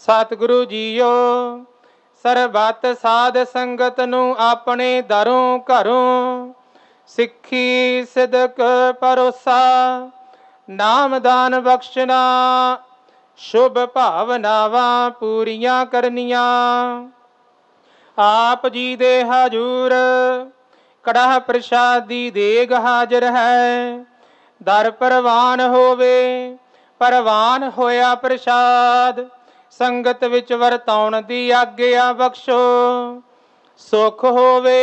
ਸਤਿਗੁਰੂ JIO ਸਰਬੱਤ ਸਾਧ ਸੰਗਤ ਨੂੰ ਆਪਣੇ ਦਰੋਂ ਘਰੋਂ ਸਿੱਖੀ ਸਿਦਕ ਭਰੋਸਾ ਨਾਮਦਾਨ ਬਖਸ਼ਣਾ ਸ਼ੁਭ ਭਾਵਨਾਵਾਂ ਪੂਰੀਆਂ ਕਰਨੀਆਂ। ਆਪ ਜੀ ਦੇ ਹਜੂਰ ਕੜਾਹ ਪ੍ਰਸ਼ਾਦ ਦੀ ਦੇਗ ਹਾਜ਼ਰ ਹੈ। ਦਰ ਪ੍ਰਵਾਨ ਹੋਵੇ ਪ੍ਰਵਾਨ ਹੋਇਆ ਪ੍ਰਸ਼ਾਦ ਸੰਗਤ ਵਿੱਚ ਵਰਤਾਉਣ ਦੀ ਆਗਿਆ ਬਖਸ਼ੋ। ਸੁਖ ਹੋਵੇ